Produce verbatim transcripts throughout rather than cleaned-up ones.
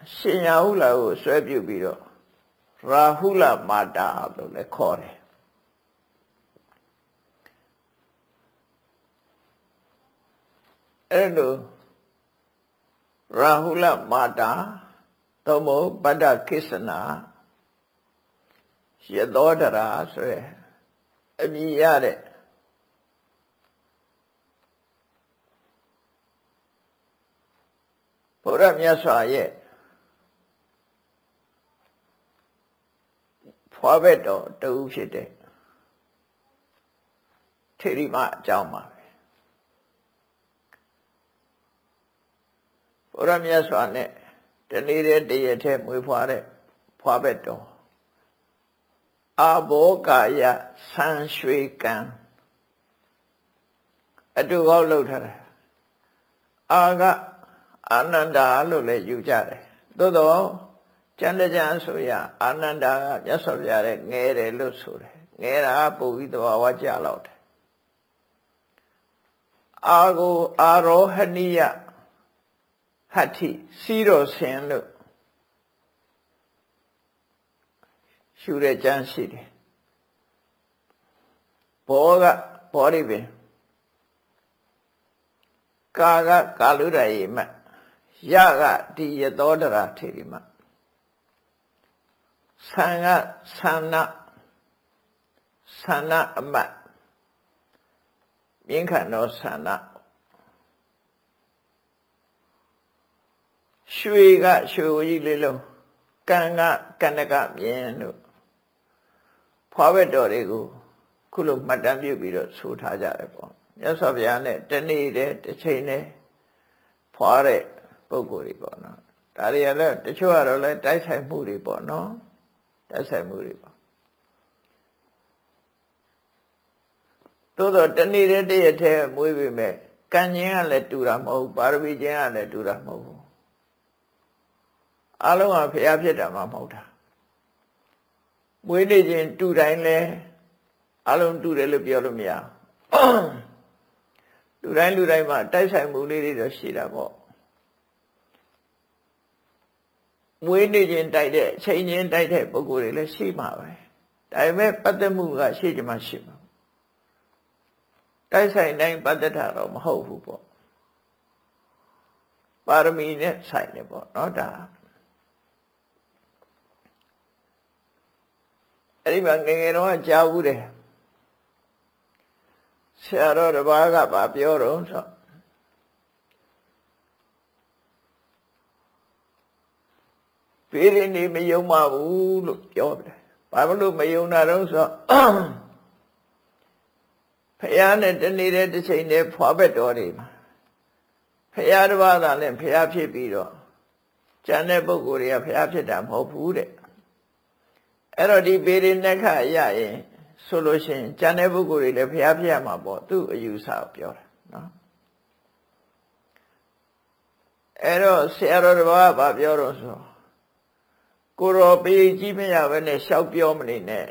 ရှင်ရာဟုလာကိုဆွဲပြုတ်ပြီးတော့ရာဟုလမာတာလို့လည်းခေါ်တယ်အဲ့လိုရာဟုလမာတာသို့မဟုတ်ဗဒ္ဒကိစ္စနာယသောတရာဆိုရယ်အမည်ရတဲ့ဘုရားမြတ်စွာရဲ့ဖွာဘက်တော်တူဖြစ်တဲ့ထေရီမအကြောင်းပါပဲဘုရားမြတ်စွာနဲ့တနေ့တည်းတရက်တည်းမွေးဖွားတဲ့ဖွာဘက်တော်အာဘောကာယဆန်ရွှေကံအတူကောက်လုပ်ထားတယ်အာကအာနန္ဒာလို့လည်းယူကြတယ်သို့တော့ကျန်တဲ့ကျန်ဆိုရအာနန္ဒာကမြတ်စွာဘုရားရဲ့ငဲတယ်လို့ဆိုတယ်ငဲတာပုံပြီးသဘာဝကျလောက်တယ်အာကိုအာရောဟနိယဟတ္ထိစီတော်ဆင်လို့ရှုတဲ့ကျမ်းရှိတယ်ဘောကဘောရိပင်ကာကကာလုရယေမယကတိယသောတရာထေရီမသံဃသန္နသန္နအမတ်မြင်းခန္ဓောသန္နရွှေကရွှေကြီးလေးလုံးကံကကန္နကမြင်းတို့ဖွာဘက်တော်တွေကိုခုလိုမှတ်တမ်းပြုပြီးတော့ဆိုထားကြတယ်ပေါ့မြတ်စွာဘုရားနဲ့တနေ့တည်းတစ်ချိန်တည်းဖွာတဲ့ပုဂ္ဂိုလ်တွေပေါ့နော်ဒါတွေကလည်းတချို့ကတော့လည်းတိုက်ဆိုင်မှုတွေပေါ့နော်တိုက်ဆိုင်မှုတွေပေါ့သို့တော့တနေ့တည်းတရက်တည်းမွေးပေမဲ့ကံခြင်းကလည်းတူတာမဟုတ်ပါရမီခြင်းကလည်းတူတာမဟုတ်ဘူးအလုံးကဖျားဖြစ်တာမှမဟုတ်တာမွေးနေခြင်းတူတိုင်းလဲအလုံးတူတယ်လို့ပြောလို့မရလူတိုင်းလူတိုင်းမှာတိုက်ဆိုင်မှုလေးတွေတော့ရှိတာပေါ့မွေးနေခြင်းတိုက်တဲ့အချိန်ချင်းတိုက်တဲ့ပုဂ္ဂိုလ်တွေလည်းရှိမှာပဲဒါပေမဲ့ပတ်သက်မှုကရှိကြမှာရှိမှာတိုက်ဆိုင်တိုင်းပတ်သက်တာတော့မဟုတ်ဘူးပေါ့ပါရမီနဲ့ဆိုင်တယ်ပေါ့နော်ဒါအဲ့ဒီမှာငယ်ငယ်တော့ကြားဘူးတယ်ဆရာတော်တစ်ပါးကဗာပြောတော့ဆိုပေရင်နေမယုံပါဘူးလို့ပြောတယ်ဘာလို့မယုံတာတော့ဆိုဖယားနဲ့တနေ့တည်းတစ်ချိန်တည်းဖွာဘက်တော်တွေမှာဖယားတစ်ပါးသာနဲ့ဖယားဖြစ်ပြီးတော့ကျန်တဲ့ပုဂ္ဂိုလ်တွေကဖယားဖြစ်တာမဟုတ်ဘူးတဲ့အဲ့တော့ဒီပေရင်နက္ခရရင်ဆိုလို့ရှိရင်ကျန်တဲ့ပုဂ္ဂိုလ်တွေလည်းဖျားဖျားမှာပေါ့သူ့အယူဆကိုပြောတာနော်အဲ့တော့ဆရာတော်တစ်ပါးကပြောတော့ဆိုကိုရောပေကြီးမရဘဲနဲ့ရှောက်ပြောမနေနဲ့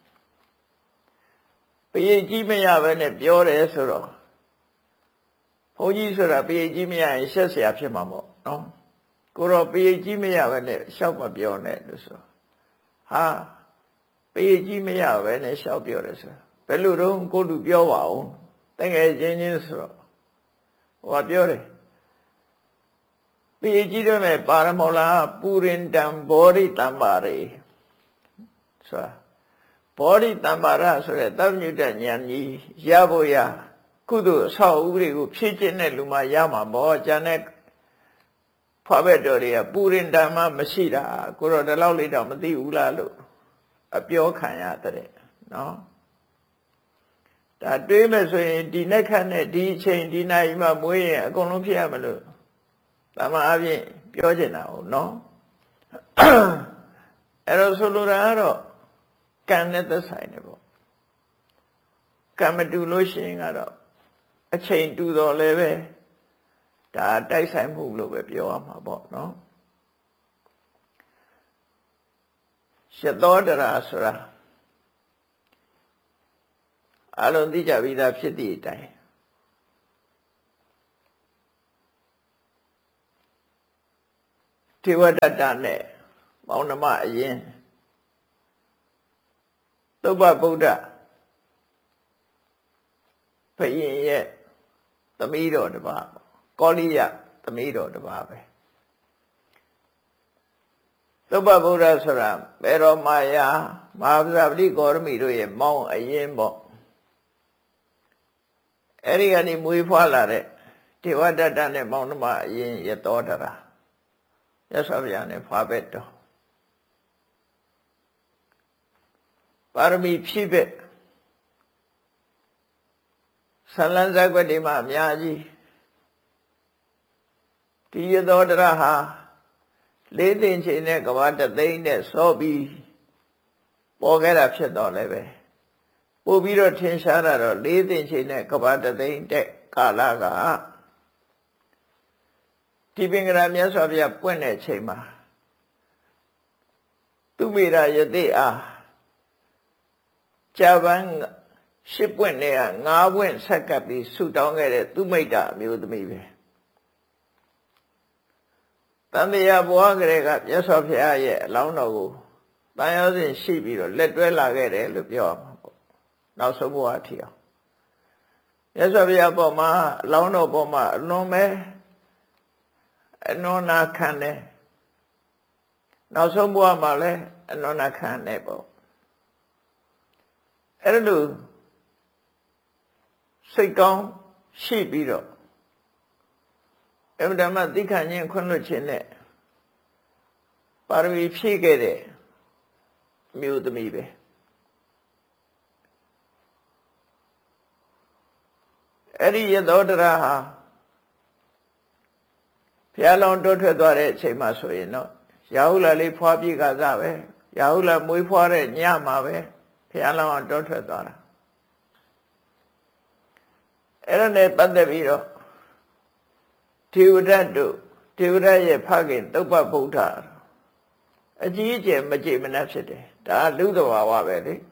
ပေကြီးမရဘဲနဲ့ပြောတယ်ဆိုတော့ဘုန်းကြီးဆိုတာပေကြီးမရရင်ရှက်เสียဖြစ်မှာပေါ့နော်ကိုရောပေကြီးမရဘဲနဲ့ရှောက်မပြောနဲ့လို့ဆိုဟာပေကြီးမရပဲနဲ့ရှောက်ပြောတယ်ဆိုဘယ်လိုတော့ကိုလူပြောပါအောင်တကယ်ချင်းချင်းဆိုတော့ဟိုကပြောတယ်ပေကြီးတော့မဲ့ပါရမောလာပူရင်တံဘောဓိတံပါရေဆိုတာဘောဓိတံပါရဆိုတဲ့သဗ္ဗညုတဉာဏ်ကြီးရဖို့ရကုသိုလ်အဆောက်အဦတွေကိုဖြည့်ကျင့်တဲ့လူမှရမှာပေါ့ကျန်တဲ့ဖွာဘက်တော်တွေကပူရင်တံမှမရှိတာကိုတော့ဒီလောက်လေးတော့မသိဘူးလားလို့အပြောခံရတဲ့နော်ဒါတွေးမယ်ဆိုရင်ဒီနဲ့ခတ်နဲ့ဒီအချိန်ဒီနိုင်မှမွေးရင်အကုန်လုံးဖြစ်ရမလို့တမန်အပြင်ပြောချင်တာဟုတ်နော်အဲ့တော့ဆိုလိုတာကတော့ကံနဲ့သက်ဆိုင်တယ်ပေါ့ကံမတူလို့ရှိရင်ကတော့အချိန်တူတော်လည်းပဲဒါတိုက်ဆိုင်မှုလို့ပဲပြောရမှာပေါ့နော်ယသောတရာဆိုတာအလုံးသိကြပြီးသားဖြစ်သည့်အတိုင်းထေဝတ္တနဲ့မောင်နှမအရင်သုဘဗုဒ္ဓဘုရင်ရဲ့သမီးတော်တစ်ပါးကောလိယသမီးတော်တစ်ပါးပဲသုဘဗုဒ္ဓဆိုတာဘေရောမာယာမဟာဗဇပတိဂေါရမီတို့ရဲ့မောင်အရင်ပေါ့အဲ့ဒီကနေမွေးဖွားလာတဲ့ထေဝတ္တနဲ့မောင်နှမအရင်ရသောတရာရသော်ဗျာနဲ့ဖွာပဲ့တော်ပါရမီဖြည့်ပဲ့ဆလန်းဇက်ွက်ဒီမှာအများကြီးဒီရသောတရဟာလေးသိင်ချိန်နဲ့ကဘာတသိန်းနဲ့စောပြီးပေါ်ခဲ့တာဖြစ်တော့လည်းပဲပို့ပြီးတော့ထင်ရှားတာတော့လေးသိင်ချိန်နဲ့ကဘာတသိန်းတဲ့ကာလကဒီပင်ကရာမြတ်စွာဘုရားပွင့်တဲ့ချိန်မှာသူမိရာယတိအားဂျပန်ရှစ်ပွင့်နဲ့ငါးပွင့်ဆက်ကပ်ပြီးဆူတောင်းခဲ့တဲ့သူမိတ်တာအမျိုးသမီးပဲတန်တရားဘွားကလေးကမြတ်စွာဘုရားရဲ့အလောင်းတော်ကိုတန်ရောစဉ်ရှိပြီးတော့လက်တွဲလာခဲ့တယ်လို့ပြောရမှာပေါ့နောက်ဆုံးဘဝအထိအောင်မြတ်စွာဘုရားပေါ်မှာအလောင်းတော်ပေါ်မှာအလွန်ပဲအနုနာခံတယ်နောက်ဆုံးဘဝမှာလည်းအနုနာခံတယ်ပေါ့အဲ့လိုစိတ်ကောင်းရှိပြီးတော့အမှန်တမ်းသိခံခြင်းခွင့်လွှတ်ခြင်းနဲ့ပါရမီဖြည့်ခဲ့တဲ့မြို့သမီးပဲအဲ့ဒီရသောတရဟာဘုရားလောင်းတိုးထွက်သွားတဲ့အချိန်မှဆိုရင်တော့ရာဟုလလေးဖွာပြည့်ကစားပဲရာဟုလမွေးဖွားတဲ့ညမှာပဲဘုရားလောင်းတိုးထွက်သွားတာအဲ့ဒါနဲ့ပတ်သက်ပြီးတော့ထေဝဒတ်တို့ထေဝဒတ်ရဲ့ဖခင်သုဘဗုဒ္ဓအကြီးအကျယ်မကြေမနပ်ဖြစ်တယ်ဒါလူသဘာဝပဲလေ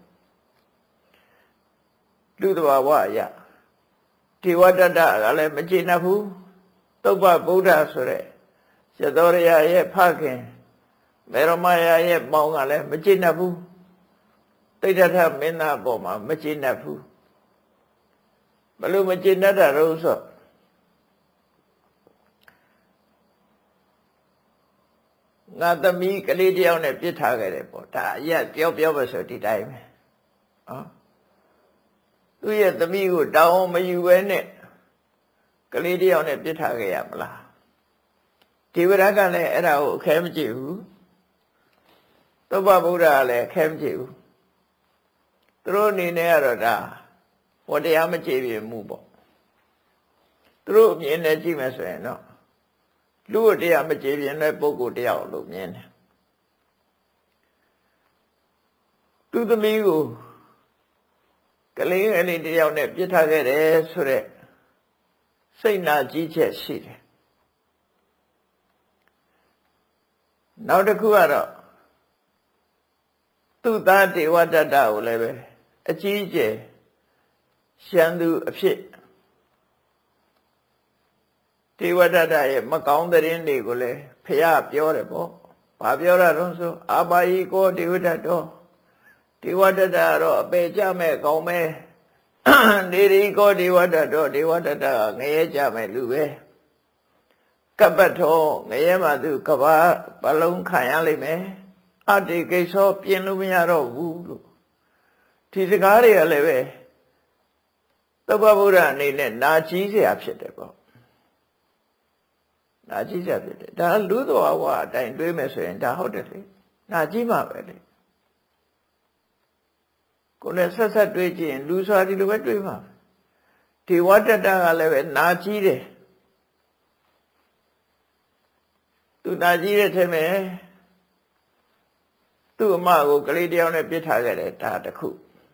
လူသဘာဝအရာထေဝဒတ္တကလည်းမကြေနပ်ဘူးသုဘဗုဒ္ဓဆိုတဲ့ရသောရရဲ့ဖခင်မေရမယာရဲ့မောင်ကလည်းမကြေနပ်ဘူးတိဋ္ဌထမင်းသားပေါ်မှာမကြေနပ်ဘူးဘလို့မကျေနပ်တာတော့ဆိုငါသမီးကလေးတယောက်နဲ့ပြစ်ထားခဲ့တယ်ပေါ့ဒါအရက်ပြောပြောပဲဆိုဒီတိုင်းပဲဟောသူ့ရဲ့သမီးကိုတောင်းမယူပဲနဲ့ကလေးတယောက်နဲ့ပြစ်ထားခဲ့ရမလားဒီဝရကလည်းအဲ့ဒါကိုအခဲမကြည့်ဘူးသုဘဗုဒ္ဓကလည်းအခဲမကြည့်ဘူးသူတို့အနေနဲ့ကတော့ဒါဟောတရားမကြည်ပြမှုပေါ့သူတို့အမြင်နဲ့ကြည့်မယ်ဆိုရင်တော့လူ့တရားမကြည်ပြတဲ့ပုဂ္ဂိုလ်တယောက်လို့မြင်တယ်သူသမီးကိုကလေးငယ်လေးတယောက်နဲ့ပြစ်ထားခဲ့တယ်ဆိုတဲ့စိတ်နာကြီးချက်ရှိတယ်နောက်တစ်ခုကတော့သူ့သားဒေဝတ္တကိုလည်းပဲအကြီးအကျယ်ရှမ်းသူအဖြစ်ဒေဝတ္တရဲ့မကောင်းတဲ့ရင်တွေကိုလည်းဖျားပြောတယ်ပေါ့ဘာပြောတာတော့ဆိုအာဘာယီကိုဒေဝတ္တတော်ဒေဝတ္တတော့အပေကြမဲ့ကောင်းမဲ့နေရီကိုဒေဝတ္တတော်ဒေဝတ္တငရဲကြမဲ့လူပဲကပ္ပထောငရဲမှာသူကဘာပလုံးခံရလိမ့်မယ်အတ္တိကိစ္စပြင်လို့မရတော့ဘူးလို့ဒီစကားတွေကလည်းပဲသုဘဗုဒ္ဓအနေနဲ့နာကြီးเสียဖြစ်တယ်ပေါ့နာကြီးเสียဖြစ်တယ်ဒါလူတော်ဝါအတိုင်းတွေးမယ်ဆိုရင်ဒါဟုတ်တယ်လေနာကြီးမှာပဲလေကိုယ်နဲ့ဆက်ဆက်တွေးကြည့်ရင်လူဆိုတာဒီလိုပဲတွေးမှာဒီဝတ္တတကလည်းပဲနာကြီးတယ်သူနာကြီးတဲ့ထဲမှာသူ့အမကိုကလေးတယောက်နဲ့ပြစ်ထားခဲ့တယ်ဒါတခု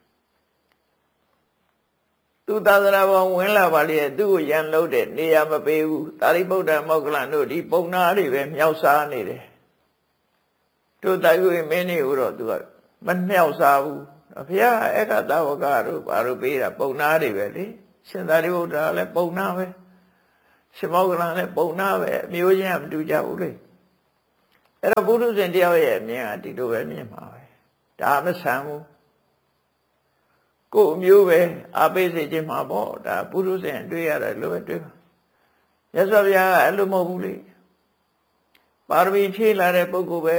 သူသာသနာပေါ်ဝင်လာပါလေသူ့ကိုရန်လို့တဲ့နေရာမပေးဘူးသာရိပုတ္တမောက္ခလန်တို့ဒီပုံနာတွေပဲမြောက်စားနေတယ်တို့တိုင်ဝိမင်းနေဦးတော့သူကမမြောက်စားဘူးဘုရားအေကသဝကတို့ဘာလို့ပေးတာပုံနာတွေပဲလေရှင်သာရိပုတ္တလည်းပုံနာပဲရှင်မောက္ခလန်လည်းပုံနာပဲအမျိုးချင်းမတူကြဘူးလေအဲ့တော့ပုထုဇဉ်တယောက်ရဲ့အမြင်ကဒီလိုပဲမြင်မှာပဲဒါမဆန်ဘူးကိုယ်မျိုးပဲအားပေးစေခြင်းမှာပေါ့ဒါပုထုဇဉ်တွေ့ရတယ်လို့ပဲတွေ့ပါမြတ်စွာဘုရားကအဲ့လိုမဟုတ်ဘူးလေပါရမီဖြည့်လာတဲ့ပုဂ္ဂိုလ်ပဲ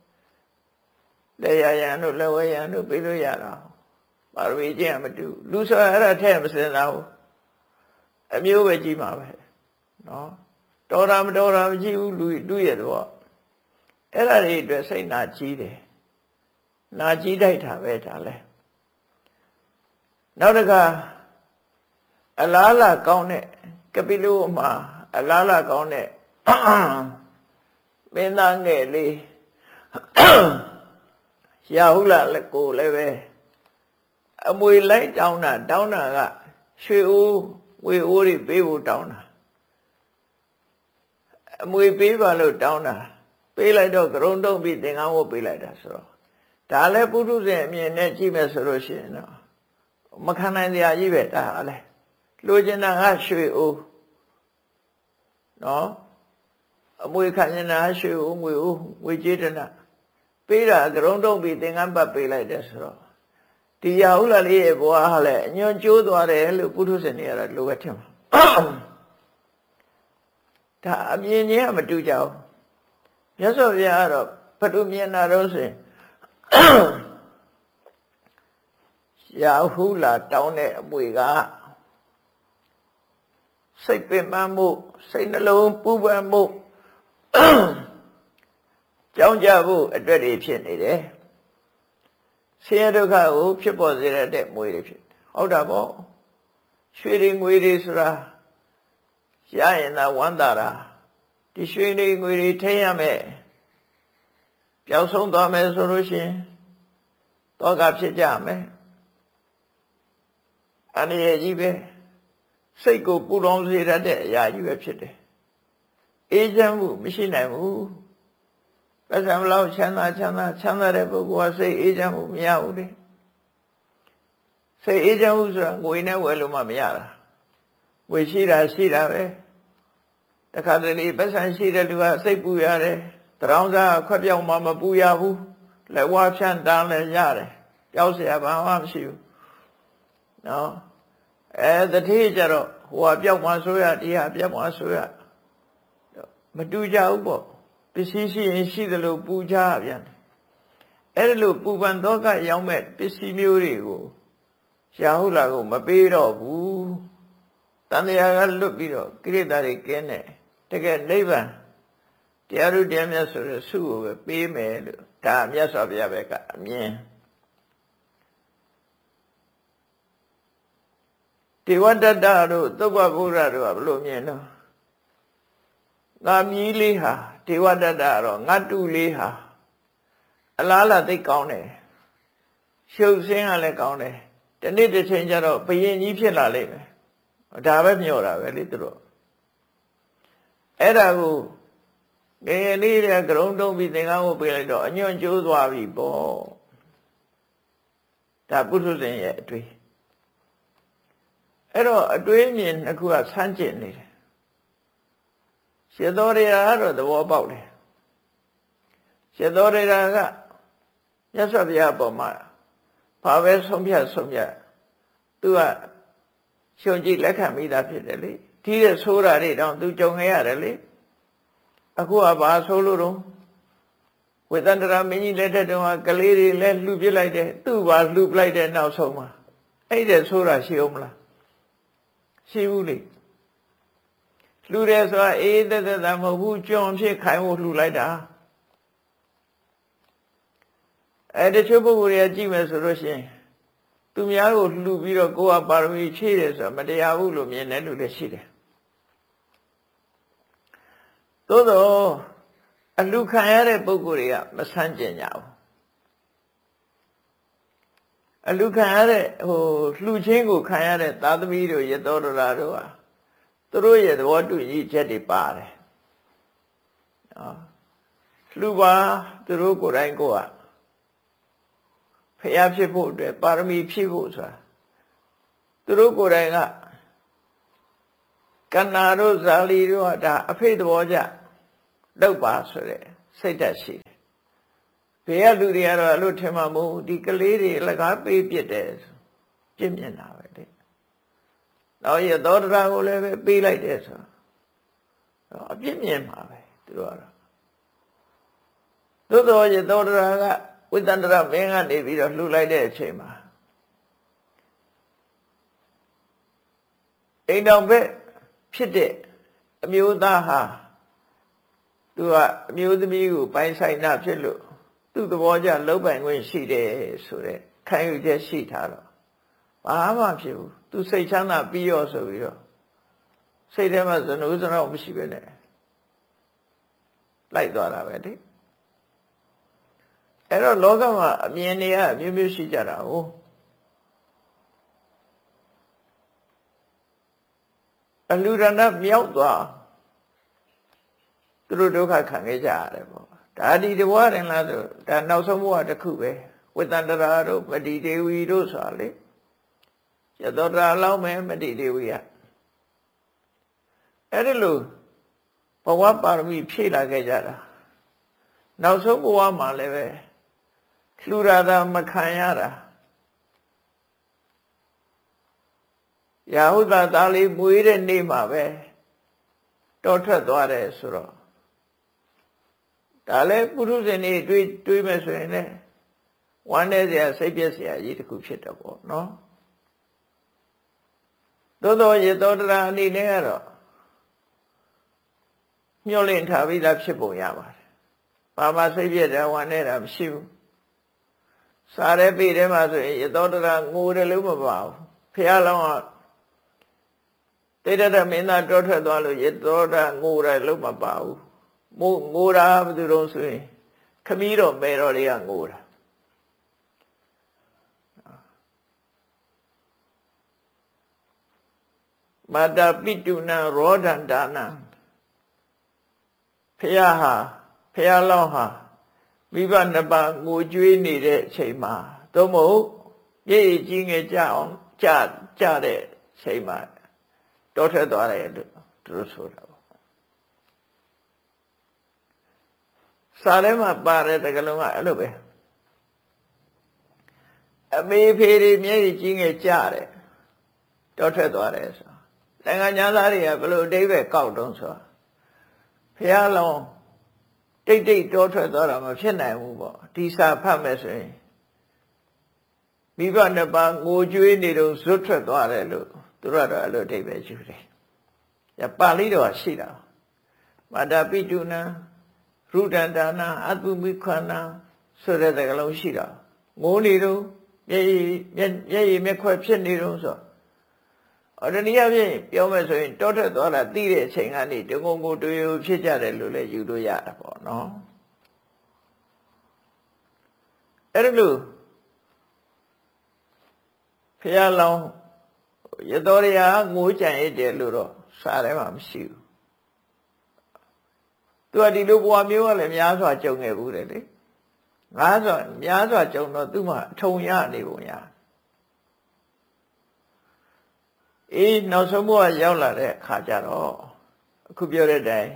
လက်ရရန်တို့လက်ဝဲရန်တို့ပြီးလို့ရတာပါရမီကျင့်မတူလူဆိုအဲ့ဒါထဲမစင်သားဘူးအမျိုးပဲကြည့်မှာပဲနော်တော်တာမတော်တာမကြည့်ဘူးလူတူရဲ့တော့အဲ့ဒါတွေအတွက်စိတ်နာကြီးတယ်နာကြီးတိုက်တာပဲဒါလဲနောက်တစ်ခါအလားလာကောင်းတဲ့ကပိလုမှာအလားလာကောင်းတဲ့မင်းသားငယ်လေးရာဟုလလည်းကိုလည်းပဲအမွေလိုက်တောင်းတာတောင်းတာကရွှေအိုးဝေအိုးတွေပေးဖို့တောင်းတာအမွေပေးပါလို့တောင်းတာပေးလိုက်တော့ကရုံတုံးပြီးသင်္ကန်းဝတ်ပေးလိုက်တာဆိုတော့ဒါလည်းပုထုဇဉ်အမြင်နဲ့ကြည့်မယ်ဆိုလို့ရှိရင်တော့မခံနိုင်စရာကြီးပဲဒါလည်းလိုချင်တာကရွှေအိုးနော်အမွေခံနေတာရွှေအိုးငွေအိုးငွေကြေးတနာပေးတာကရုံတုံးပြီးသင်္ကန်းပတ်ပေးလိုက်တယ်ဆိုတော့ဒီရာဟုလလေးရဲ့ဘဝဟာလည်းအညွန့်ကျိုးသွားတယ်လို့ပုထုဇဉ်တွေကတော့လိုပဲထင်ပါဒါအမြင်ချင်းကမတူကြဘူးမြတ်စွာဘုရားကတော့ဘယ်လိုမြင်တာတော့ဆိုရင်ရာဟုလတောင်းတဲ့အမွေကစိတ်ပင်ပန်းမှုစိတ်နှလုံးပူပန်မှုကြောင်းကြဖို့အတွက်တွေဖြစ်နေတယ်ဆင်းရဲဒုက္ခကိုဖြစ်ပေါ်စေတဲ့မွေတွေဖြစ်ဟုတ်တာပေါ့ရွှေတွေငွေတွေဆိုတာရရင်သာဝမ်းသာတာဒီရွှေတွေငွေတွေထိရမယ်ပျောက်ဆုံးသွားမယ်ဆိုလို့ရှိရင်တောကဖြစ်ကြမယ်အနေရကြီးပဲစိတ်ကိုပူလောင်စေတတ်တဲ့အရာကြီးပဲဖြစ်တယ်အေးချမ်းမှုမရှိနိုင်ဘူးပတ်စံလောက်ချမ်းသာချမ်းသာချမ်းသာတဲ့ပုဂ္ဂိုလ်ကစိတ်အေးချမ်းမှုမရဘူးလေစိတ်အေးချမ်းမှုဆိုတာငွေနဲ့ဝယ်လို့မှမရတာငွေရှိတာရှိတာပဲတခါတလေပတ်စံရှိတဲ့လူကစိတ်ပူရတယ်တရောင်းစားခွက်ပြောင်းမှမပူရဘူးလက်ဝါးဖြန့်တန်းလည်းရတယ်ကြောက်เสียဘာမှမရှိဘူးနော်အဲတတိကျတော့ဟိုကပြောက်မှဆိုရဒီဟာပြောက်မှဆိုရမတူကြဘူးပေါ့ပစ္စည်းရှိရင်ရှိသလိုပူကြပြန်တယ်အဲ့လိုပူပန်တော့ကရောက်မဲ့ပစ္စည်းမျိုးတွေကိုရာဟုလာကိုမပေးတော့ဘူးတန်တရားကလွတ်ပြီးတော့ကိရိတာတွေကင်းတယ်တကယ်နိဗ္ဗာန်တရားဥတရားမြတ်ဆိုတဲ့ဆုကိုပဲပေးမယ်လို့ဒါမြတ်စွာဘုရားပဲကအမြင်ဒေဝတတ္တတို့သုဘဗုဒ္ဓတို့ကဘယ်လိုမြင်တော့ငါမြည်လေးဟာဒေဝတတ္တတော့ငါတူလေးဟာအလားလားသိကောင်းတယ်ရှုပ်စင်းကလည်းကောင်းတယ်တနေ့တစ်ချိန်ကျတော့ဘယင်ကြီးဖြစ်လာလိမ့်မယ်ဒါပဲမျှော်တာပဲလေသူတို့အဲ့ဒါကိုငယ်ငယ်လေးတွေကရုံတုံးပြီးသင်္ကန်းကိုပေးလိုက်တော့အညွန့်ကျိုးသွားပြီပေါ့ဒါပုထုဇဉ်ရဲ့အတွေ့အဲ့တော့အတွေ့အမြင်တစ်ခုကဆန်းကျင်နေတယ်ရှင်သောရိယာကတော့သဘောပေါက်တယ်ရှင်သောရိယာကမြတ်စွာဘုရားပေါ်မှာဘာပဲဆုံးဖြတ်ဆုံးဖြတ်သူကရှုံကြည့်လက်ခံမိတာဖြစ်တယ်လေဒီတဲ့ဆိုးတာတွေတောင်သူကြုံခဲ့ရတယ်လေအခုကဘာဆိုးလို့တော့ဝေသန္တရာမင်းကြီးလက်ထက်တုန်းကကလေးတွေလည်းလှူပစ်လိုက်တယ်သူ့ဘာလှူပလိုက်တဲ့နောက်ဆုံးမှာအဲ့တဲ့ဆိုးတာရှိအောင်မလားရှိဘူးလေလှူတယ်ဆိုတာအေးသက်သက်သာမဟုတ်ဘူးကြုံဖြစ်ခိုင်းဖို့လှူလိုက်တာအဲ့တချို့ပုဂ္ဂိုလ်တွေကကြည့်မယ်ဆိုလို့ရှိရင်သူများကိုလှူပြီးတော့ကိုယ်ကပါရမီဖြည့်တယ်ဆိုတာမတရားဘူးလို့မြင်တဲ့လူလည်းရှိတယ်သို့တော့အလှခံရတဲ့ပုဂ္ဂိုလ်တွေကမဆန်းကျင်ကြဘူးအလှခံရတဲ့ဟိုလှူချင်းကိုခံရတဲ့သာသမီတို့ရသောဒရာတို့ဟာသူတို့ရဲ့သဘောတူညီချက်တွေပါတယ်နော်လှူပါသူတို့ကိုယ်တိုင်ကိုယ်ကဖျားဖြစ်ဖို့အတွက်ပါရမီဖြည့်ဖို့ဆိုတာသူတို့ကိုယ်တိုင်ကကန္နာတို့ဇာလီတို့ကဒါအဖိတ်သဘောကြလောက်ပါဆိုတဲ့စိတ်ဓာတ်ရှိတယ်ဘေးကလူတွေကတော့အဲ့လိုထင်မှာမဟုတ်ဒီကလေးတွေလကားပေးပြစ်တယ်ပြစ်မြင်တာပဲလေနောက်ရသောတရားကိုလည်းပဲပေးလိုက်တယ်ဆိုတော့အပြစ်မြင်မှာပဲသူတို့ကတော့သို့တော်ရသောတရားကဝိတ္တန္တရမင်းကနေပြီးတော့လှူလိုက်တဲ့အချိန်မှာအိမ်တော်ပဲဖြစ်တဲ့အမျိုးသားဟာသူကအမျိုးသမီးကိုပိုင်ဆိုင်တာဖြစ်လို့သူ့သဘောကျလှုပ်ပိုင်ခွင့်ရှိတယ်ဆိုတဲ့ခံယူချက်ရှိထားတော့ဘာမှဖြစ်ဘူးသူစိတ်ချမ်းသာပြီးရောဆိုပြီးတော့စိတ်ထဲမှာဇနုဇနောမရှိပဲနဲ့လိုက်သွားတာပဲလေအဲ့တော့လောကမှာအမြင်တွေကအမျိုးမျိုးရှိကြတာဟုတ်အလူရဏမြောက်သွားသူတို့ဒုက္ခခံခဲ့ကြရတယ်ပေါ့ဒါဒီတဘဝရင်လားဆိုဒါနောက်ဆုံးဘဝတစ်ခုပဲဝိတ္တန္တရာတို့မတိဒေဝီတို့ဆိုတာလေရသောတာလောက်မယ်မတိဒေဝီကအဲ့ဒီလိုဘဝပါရမီဖြည့်လာခဲ့ကြတာနောက်ဆုံးဘဝမှာလည်းပဲလှူရတာမခံရတာရာဟုသသားလေးမွေးတဲ့နေ့မှာပဲတောထွက်သွားတယ်ဆိုတော့ဒါလည်းပုထုဇဉ်တွေတွေးတွေးမယ်ဆိုရင်လည်းဝမ်းနေစရာစိတ်ပြည့်စရာကြီးတစ်ခုဖြစ်တော့ပေါ့နော်သို့သောရသောတရာအနေနဲ့ကတော့မျောလင့်ထားပြီးသားဖြစ်ပုံရပါတယ်ဘာမှစိတ်ပြည့်တယ်ဝမ်းနေတာမရှိဘူးစားတဲ့ပေထဲမှာဆိုရင်ရသောတရာငိုတယ်လို့မပါဘူးဖះလောင်းကတိတ္တမင်းသားတောထွက်သွားလို့ရသောတရာငိုတယ်လို့မပါဘူးမို့ငိုတာဘယ်သူတုံးဆိုရင်ခမီးတော်မဲတော်တွေကငိုတာမာတာပိတုနံရောဒန္တာနံဖះဟာဖះလောင်းဟာမိဘနှစ်ပါးငိုကြွေးနေတဲ့အချိန်မှာသို့မဟုတ်ရေကြီးငယ်ကြအောင်ကြကြတဲ့အချိန်မှာတောထွက်သွားတယ်လို့သူတို့ဆိုတာပေါ့စာထဲမှာပါတဲ့တကလုံးကအဲ့လိုပဲအမေဖေတွေမျက်ရည်ကြီးငယ်ကြတယ်တောထွက်သွားတယ်ဆိုနိုင်ငံသားတွေကဘယ်လိုအတိတ်ပဲကောက်တုံးဆိုဖះလောင်းတိတ်တိတ်တောထွက်သွားတာမဖြစ်နိုင်ဘူးပေါ့ဒီစာဖတ်မယ်ဆိုရင်မိဘနှစ်ပါးငိုကြွေးနေတော့ဇွတ်ထွက်သွားတယ်လို့သူတို့ကတော့အဲ့လိုအတိတ်ပဲယူတယ်။ပါဠိတော်ရှိတာမာတာပိတုနံရုဒန္တာနာအတုမိခဏံဆိုတဲ့စကားလုံးရှိတာငိုနေတော့မျက်ရည်မျက်ရည်မျက်ခွက်ဖြစ်နေတော့ဆိုအော်တနည်းအားဖြင့်ပြောမယ်ဆိုရင်တောထွက်သွားတာသိတဲ့အချိန်ကနေတငုံကိုတွေ့ရဖြစ်ကြတယ်လို့လည်းယူလို့ရတာပေါ့နော်အဲ့ဒါလို့ဖះလောင်းရတော်ရငိုကြံရတဲ့လို့တော့စားတယ်မှမရှိဘူးသူကဒီလိုဘဝမျိုးကလည်းများစွာကြုံခဲ့ဘူးတယ်လေငါးစွာများစွာကြုံတော့သူ့မှာအထုံရနေပုံရအေးနောက်ဆုံးဘဝရောက်လာတဲ့အခါကျတော့အခုပြောတဲ့အတိုင်း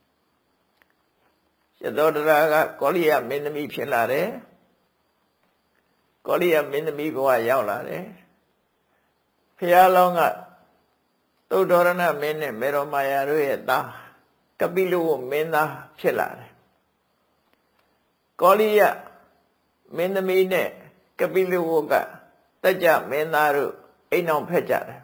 ရသောတရာကကောလိယမင်းသမီးဖြစ်လာတယ်ကောလိယမင်းသမီးဘဝရောက်လာတယ်ဖះလောင်းကသုဒ္ဓရဏမင်းနဲ့မေရောမာယာတို့ရဲ့သားကပိလဝမင်းသားဖြစ်လာတယ်ကောလိယမင်းသမီးနဲ့ကပိလဝကတကြမင်းသားတို့အိမ်အောင်ဖက်ကြတယ်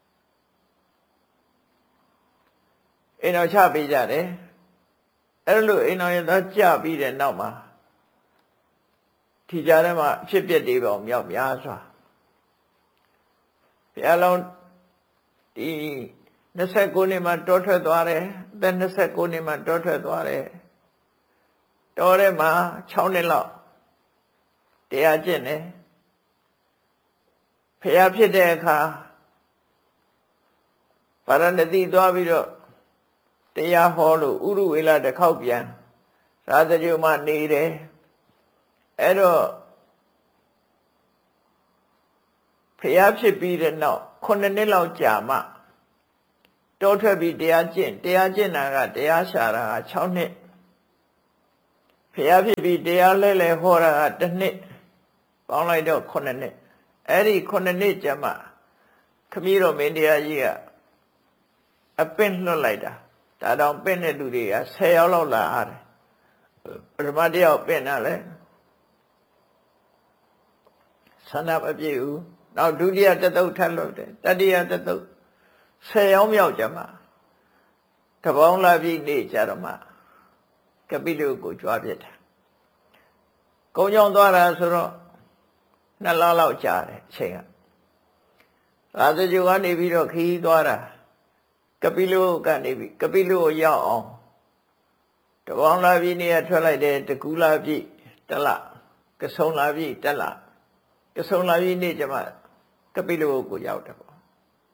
အိမ်အောင်ချပေးကြတယ်အဲ့လိုအိမ်အောင်ရသားကြပြီးတဲ့နောက်မှာဒီကြားထဲမှာအဖြစ်ပြက်တွေပေါ့မြောက်များစွာဘုရားလောင်းဒီနှစ်ဆယ့်ကိုးနှစ်မှာတောထွက်သွားတယ်အသက်နှစ်ဆယ့်ကိုးနှစ်မှာတောထွက်သွားတယ်တောထဲမှာခြောက်နှစ်လောက်တရားကျင့်တယ်ဘုရားဖြစ်တဲ့အခါပါရဏသီသွားပြီးတော့တရားဟောလို့ဥရုဝေလတစ်ခေါက်ပြန်ရာဇဂုမနေတယ်အဲ့တော့ဖျားဖြစ်ပြီးတဲ့နောက်ခုနှစ်နှစ်လောက်ကြာမှတောထွက်ပြီးတရားကျင့်တရားကျင့်တာကတရားရှာတာက၆နှစ်ဖျားဖြစ်ပြီးတရားလဲလဲဟောတာကတစ်နှစ်ပေါင်းလိုက်တော့ခုနှစ်နှစ်အဲ့ဒီခုနှစ်နှစ်ကျမှခမည်းတော်မင်းတရားကြီးကအပင့်လွတ်လိုက်တာဒါတော့ပင့်တဲ့လူတွေကဆယ်ယောက်လောက်လာရတယ်ပထမတယောက်ပင့်တာလဲဆန္ဒမပြည့်ဘူးနောက်ဒုတိယတသုတ်ထပ်လွတ်တယ်တတိယတသုတ်ဆယ်ယောက်မြောက်ကျမှတပေါင်းလာပြီးနေကြတော့မှကပိလုကိုကြွားပြစ်တာကုန်းကြောင်းသွားတာဆိုတော့နှစ်လလောက်ကြာတယ်အချိန်ကရာဇဂိုကနေပြီးတော့ခီးသွားတာကပိလုကနေပြီးကပိလုကိုရောက်အောင်တပေါင်းလာပြီးနေရထွက်လိုက်တယ်တကူလာပြီးတလကဆုံလာပြီးတလကဆုံလာပြီးနေကြမှာကပိလုကိုရောက်တယ်ပေါ့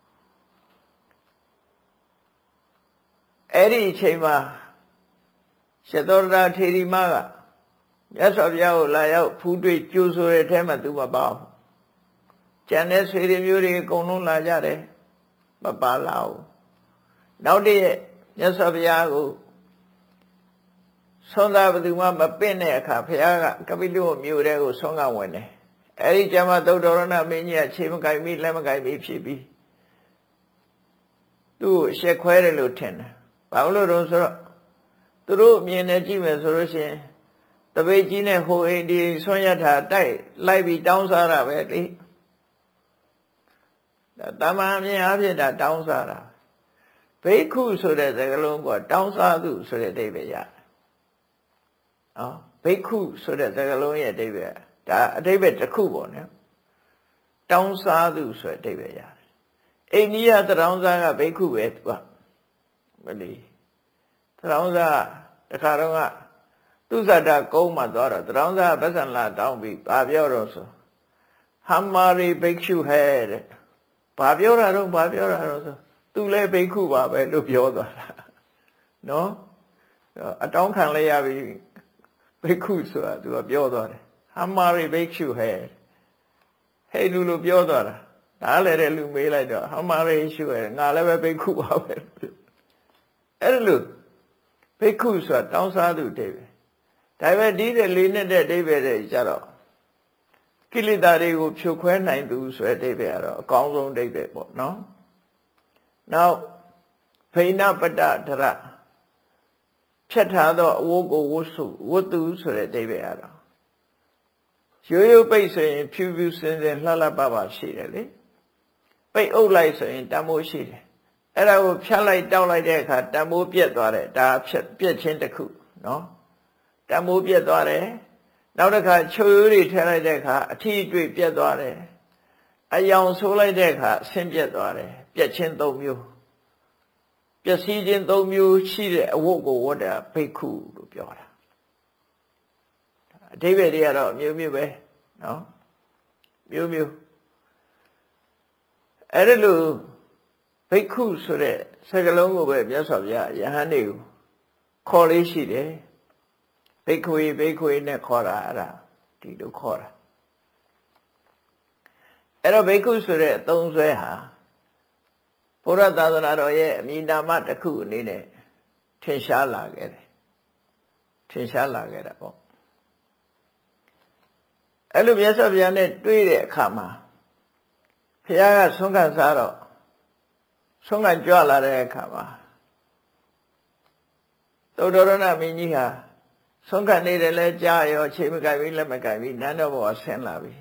အဲ့ဒီအချိန်မှာရှသောရထေရီမကမြတ်စွာဘုရားကိုလာရောက်ဖူးတွေ့ကြိုးဆိုတဲ့အထဲမှာသူမပါဘူးကျန်တဲ့ဆွေတွေမျိုးတွေအကုန်လုံးလာကြတယ်မပါလာဘူးနောက်တည့်မြတ်စွာဘုရားကိုဆွမ်းသာဘသူမှမပင့်တဲ့အခါဘုရားကကပိလုမြို့ထဲကိုဆွမ်းကဝင်တယ်အဲ့ဒီကျမ်းမှာသုတ္တရဏမင်းကြီးကခြေမကိုက်မိလက်မကိုက်မိဖြစ်ပြီးသူ့ကိုရှက်ခွဲတယ်လို့ထင်တယ်ဘာလို့လို့ဆိုတော့သူတို့မြင်နေကြည့်မယ်ဆိုလို့ရှိရင်တပိတ်ကြီးနဲ့ဟိုအိမ်ဒီဆွမ်းရထာတိုက်လိုက်ပြီးတောင်းစားတာပဲလေတမန်မြင်အဖြစ်ဒါတောင်းစားတာဘိက္ခုဆိုတဲ့စကားလုံးကတောင်းစားသူဆိုတဲ့အဓိပ္ပာယ်ရတယ်။အော်ဘိက္ခုဆိုတဲ့စကားလုံးရဲ့အဓိပ္ပာယ်ဒါအဓိပ္ပာယ်တစ်ခုပေါ့နော်။တောင်းစားသူဆိုတဲ့အဓိပ္ပာယ်ရတယ်။အိန္ဒိယသရောင်းစားကဘိက္ခုပဲသူကမလီသရောင်းစားတခါတော့ကသူဇာတာကုန်းမှာသွားတော့သရောင်းစားဗဇံလာတောင်းပြီးဘာပြောတော့ဆိုဟမ္မာရီဘိက္ခုဟဲ့တဲ့ဘာပြောတာတော့ဘာပြောတာတော့ဆိုသူလည်းဘိက္ခုပါပဲလို့ပြောသွားတာနော်အတောင်းခံလိုက်ရပြီဘိက္ခုဆိုတာသူကပြောသွားတယ်ဟမ္မာရီဘိက္ခုဟဲ့ဟဲ့လူလိုပြောသွားတာဒါလည်းတဲ့လူမေးလိုက်တော့ဟမ္မာရီရှုဟဲ့ငါလည်းပဲဘိက္ခုပါပဲအဲ့လိုဘိက္ခုဆိုတာတောင်းစားသူတဲ့ပဲဒါပေမဲ့ဒီတဲ့လေးနဲ့တဲ့အဓိပ္ပာယ်တွေကြတော့ကိလေသာတွေကိုဖြိုခွဲနိုင်သူဆိုတဲ့အဓိပ္ပာယ်ကတော့အကောင်းဆုံးအဓိပ္ပာယ်ပေါ့နော်နောက်ဖိဏပတ္တဒရဖြတ်ထားသောအဝတ်ကိုဝတ်စုဝတ်သူဆိုတဲ့အဓိပ္ပာယ်ကတော့ရိုးရိုးပိတ်ဆိုရင်ဖြူဖြူစင်စင်လှလှပပရှိတယ်လေပိတ်အုပ်လိုက်ဆိုရင်တမိုးရှိတယ်အဲ့ဒါကိုဖြတ်လိုက်တောက်လိုက်တဲ့အခါတမိုးပြက်သွားတယ်ဒါဖြတ်ပြက်ခြင်းတစ်ခုနော်တမိုးပြက်သွားတယ်နောက်တစ်ခါချိုရိုးတွေထည့်လိုက်တဲ့အခါအထီးအတွေ့ပြက်သွားတယ်အယောင်ဆိုးလိုက်တဲ့အခါဆင်းပြက်သွားတယ်ပြက်ခြင်းသုံးမျိုးပျက်စီးခြင်းသုံးမျိုးရှိတဲ့အဝတ်ကိုဝတ်တာဘိက္ခုလို့ပြောတာအဓိပ္ပာယ်တွေကတော့မျိုးမျိုးပဲနော်မျိုးမျိုးအဲ့ဒါလို့ဘိက္ခုဆိုတဲ့စကားလုံးကိုပဲမြတ်စွာဘုရားယဟန်တွေကိုခေါ်လေးရှိတယ်ဘိက္ခွေဘိက္ခွေနဲ့ခေါ်တာအဲ့ဒါဒီလိုခေါ်တာအဲ့တော့ဘိက္ခုဆိုတဲ့အသုံးဆွဲဟာဘုရားသာသနာတော်ရဲ့အမည်နာမတစ်ခုအနေနဲ့ထင်ရှားလာခဲ့တယ်ထင်ရှားလာခဲ့တာပေါ့အဲ့လိုမြတ်စွာဘုရားနဲ့တွေ့တဲ့အခါမှာဘုရားကဆုံးခံစားတော့ဆုံးခံကြွလာတဲ့အခါမှာသုတ္တရဏမင်းကြီးဟာဆုံးခံနေတယ်လဲကြားရောခြေမကိုက်ပြီးလက်မကိုက်ပြီးနန်းတော်ဘောဆင်းလာပြီ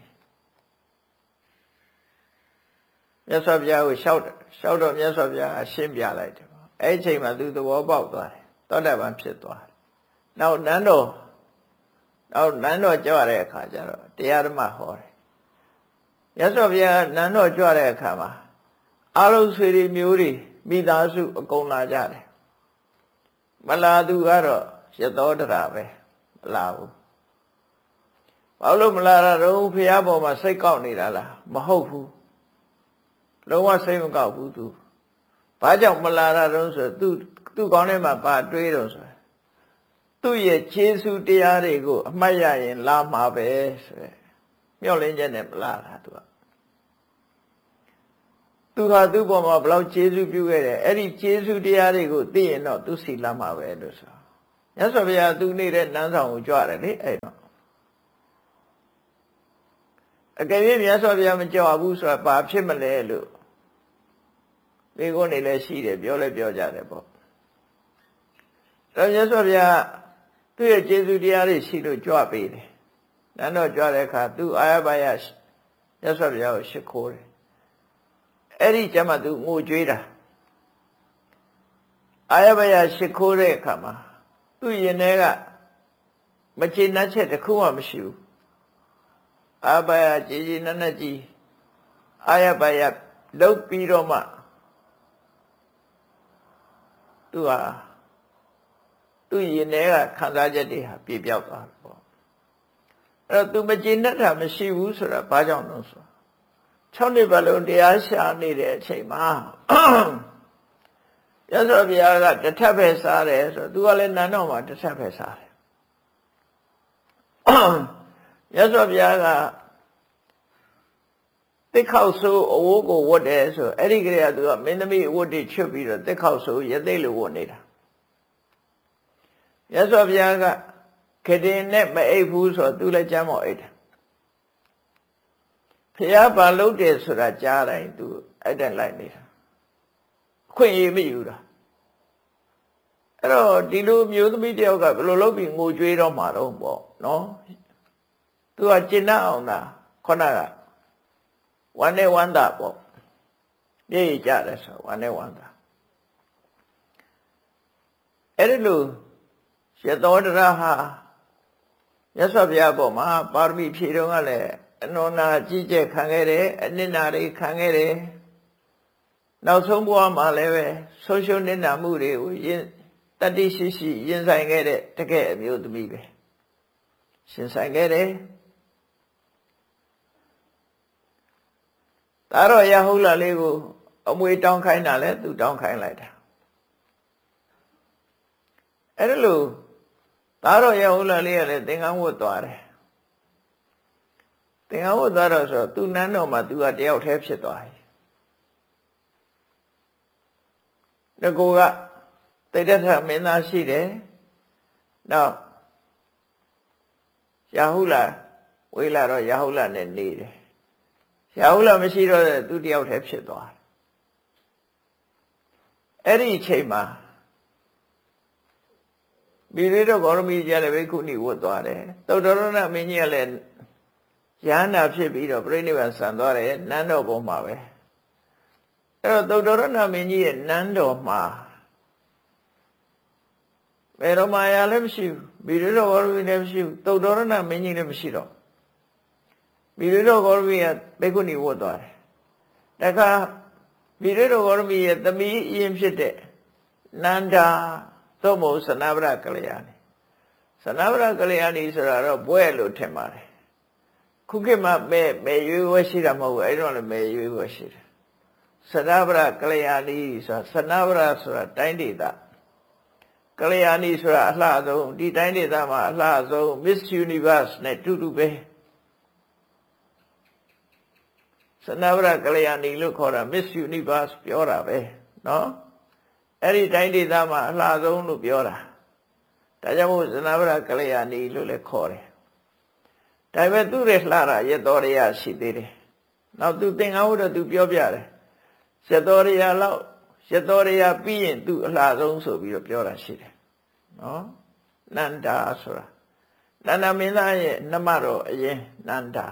မြတ်စွာဘုရားကိုလျှောက်လျှောက်တော့မြတ်စွာဘုရားအရှင်းပြလိုက်တယ်ပေါ့အဲ့ဒီအချိန်မှာသူသဘောပေါက်သွားတယ်သောတာပန်ဖြစ်သွားတယ်နောက်နန်းတော်နောက်နန်းတော်ကြွတဲ့အခါကျတော့တရားဓမ္မဟောတယ်မြတ်စွာဘုရားနန်းတော်ကြွတဲ့အခါမှာအာရုံဆွေတွေမျိုးတွေမိသားစုအကုန်လာကြတယ်မလာသူကတော့ရသောတရာပဲမလာဘူးဘာလို့မလာတော့ဘုရားပေါ်မှာစိတ်ကောက်နေတာလားမဟုတ်ဘူးလုံးဝစိတ်မကောက်ဘူးသူဘာကြောင့်မလာတာတော့ဆိုသူသူကောင်းထဲမှာပါတွေးတော့ဆိုသူ့ရဲ့ခြေဆုတရားတွေကိုအမှတ်ရရင်လာမှာပဲဆိုရယ်မျှော်လင့်ချက်နဲ့မလာတာသူကသူဟာသူ့ပေါ်မှာဘယ်လောက်ခြေဆုပြုခဲ့တယ်အဲ့ဒီခြေဆုတရားတွေကိုသိရင်တော့သူစီလာမှာပဲလို့ဆိုမြတ်စွာဘုရားသူနေတဲ့နန်းဆောင်ကိုကြွတယ်လေအဲ့တော့အကယ်၍မြတ်စွာဘုရားမကြွဘူးဆိုတာဘာဖြစ်မလဲလို့ဒီကုန်းနေလည်းရှိတယ်ပြောလဲပြောကြတယ်ပေါ့တော့မြတ်စွာဘုရားသူ့ရဲ့ကျေးဇူးတရားတွေရှိလို့ကြွပေးတယ်နန်းတော်ကြွတဲ့အခါသူအာရဘယမြတ်စွာဘုရားကိုရှိခိုးတယ်အဲ့ဒီကျမှသူငိုကြွေးတာအာရဘယရှိခိုးတဲ့အခါမှာသူ့ရင်ထဲကမကျေနပ်ချက်တစ်ခုမှမရှိဘူးအာဘယကြည်ကြည်နက်နက်ကြီးအာရဘယလုတ်ပြီးတော့မှသူဟာသူ့ရင်ထဲကခံစားချက်တွေဟာပြည့်ပြောက်သွားတယ်ပေါ့အဲ့တော့သူမကျေနပ်တာမရှိဘူးဆိုတာဘာကြောင့်လဲဆို၆နှစ်ပတ်လုံးတရားရှာနေတဲ့အချိန်မှာရသော်ဘုရားကတစ်ထပ်ပဲစားတယ်ဆိုတော့သူကလည်းနန်းတော်မှာတစ်ထပ်ပဲစားတယ်ရသော်ဘုရားကတစ်ခေါက်ဆိုးအဝိုးကိုဝတ်တယ်ဆိုအဲ့ဒီကလေးကသူကမင်းသမီးအဝတ်တွေချွတ်ပြီးတော့တစ်ခေါက်ဆိုးရသိတ်လိုဝတ်နေတာရသော်ဘုရားကခတင်နဲ့မအိပ်ဘူးဆိုတော့သူလည်းကြမ်းမော်အိပ်တယ်ဘုရားဘာလုပ်တယ်ဆိုတာကြားတိုင်းသူအဲ့ဒါလိုက်နေတာခွင့်ရမယူတာအဲ့တော့ဒီလိုမျိုးသမီးတယောက်ကဘယ်လိုလုပ်ပြီးငိုကြွေးတော့မှာတော့ပေါ့နော်သူကကျင့်တတ်အောင်သာခေါဏကဝမ်းနဲ့ဝမ်းသာပေါ့ပြည့်ကြတယ်ဆိုဝမ်းနဲ့ဝမ်းသာအဲ့ဒီလိုရသောတရဟာမြတ်စွာဘုရားပေါ်မှာပါရမီဖြည့်တော့ကလည်းအနန္နာကြီးကျက်ခံခဲ့တယ်အနစ်နာတွေခံခဲ့တယ်နောက်ဆုံးဘဝမှာလည်းပဲဆုံးရှုံးနစ်နာမှုတွေကိုရင်တတိရှိရှိရင်ဆိုင်ခဲ့တဲ့တကယ်အမျိုးသမီးပဲရှင်ဆိုင်ခဲ့တယ်ဒါတော့ရဟုတ်လားလေးကိုအမွေတောင်းခိုင်းတာလဲသူတောင်းခိုင်းလိုက်တာအဲ့ဒါလို့ဒါတော့ရဟုတ်လားလေးကလည်းသင်္ကန်းဝတ်သွားတယ်သင်္ကန်းဝတ်သွားတော့ဆိုသူနန်းတော်မှာသူကတယောက်တည်းဖြစ်သွားပြီငကိုကတိတ်တထမင်းသားရှိတယ်နောက်ရာဟုလဝေလာတော့ရာဟုလနဲ့နေတယ်ရာဟုလမရှိတော့သူတယောက်တည်းဖြစ်သွားတယ်အဲ့ဒီအချိန်မှာမိရိတော့ဂေါရမီကြီးလည်းဘိက္ခုနီဝတ်သွားတယ်သုတ္တရဏမင်းကြီးကလည်းရဟန္တာဖြစ်ပြီးတော့ပြိဋိဘံဆံသွားတယ်နန်းတော်ပေါ်မှာပဲအဲ့တော့သုတ္တရဏမင်းကြီးရဲ့နန်းတော်မှာဘယ်တော့မှရလည်းမရှိဘူးမိရိတော့ဂေါရမီလည်းမရှိဘူးသုတ္တရဏမင်းကြီးလည်းမရှိတော့မိရိတော့ဂေါရမီကဘိက္ခုနီဝတ်သွားတယ်တခါမိရိတော့ဂေါရမီရဲ့သမီးအရင်ဖြစ်တဲ့နန္ဒာသို့မဟုတ်သနဗရကလျာဏီသနဗရကလျာဏီဆိုတာတော့ဘွဲလို့ထင်ပါတယ်ခုခေတ်မှာမဲမဲရွေးဝဲရှိတာမဟုတ်ဘူးအဲ့တော့လည်းမဲရွေးဝဲရှိတယ်သနဗရကလျာဏီဆိုတာသနဗရဆိုတာတိုင်းဒေသကလျာဏီဆိုတာအလှဆုံးဒီတိုင်းဒေသမှာအလှဆုံး Miss Universe နဲ့တူတူပဲသနဗရကလျာဏီလို့ခေါ်တာ Miss Universe ပြောတာပဲနော်အဲ့ဒီတိုင်းဒေသမှာအလှဆုံးလို့ပြောတာဒါကြောင့်မို့သနဗရကလျာဏီလို့လည်းခေါ်တယ်ဒါပေမဲ့သူ့ရဲ့လှတာရသောရရရှိသေးတယ်နောက်သူသင်္ကန်းဝတ်တော့သူပြောပြတယ်ရသောရရလောက်ရသောရရပြီးရင်သူအလှဆုံးဆိုပြီးတော့ပြောတာရှိတယ်နော်နန္ဒာဆိုတာနန္ဒမင်းသားရဲ့နှမတော်အရင်နန္ဒာ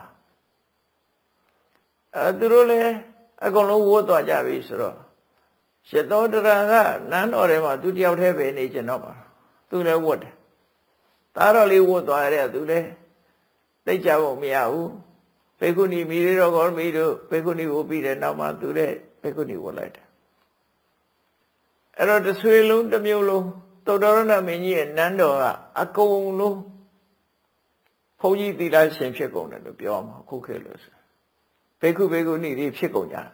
အဲသူတို့လည်းအကုန်လုံးဝတ်သွားကြပြီဆိုတော့ရသောတရကနန်းတော်ထဲမှာသူတယောက်တည်းပဲနေကျင်တော့ပါသူလည်းဝတ်တယ်ဒါတော့လေးဝတ်သွားရတယ်သူလည်းသိကြဖို့မရဘူးဘေကုဏီမိရိတော့ဂေါရမီတို့ဘေကုဏီဝတ်ပြီးတဲ့နောက်မှာသူလည်းဘေကုဏီဝတ်လိုက်တယ်အဲ့တော့တစ်ဆွေလုံးတစ်မျိုးလုံးသုတ္တရဏမင်းကြီးရဲ့နန်းတော်ကအကုန်လုံးဘုန်းကြီးသီလရှင်ဖြစ်ကုန်တယ်လို့ပြောမှာခုခေတ်လို့ဆိုဘေကုဘေကုဏီတွေဖြစ်ကုန်ကြတယ်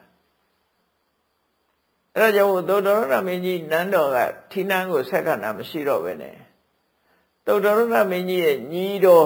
အဲ့ဒါကြောင့်သုတ္တရဏမင်းကြီးနန်းတော်ကထီနန်းကိုဆက်ခဏမရှိတော့ပဲနဲ့သုတ္တရဏမင်းကြီးရဲ့ညီတော်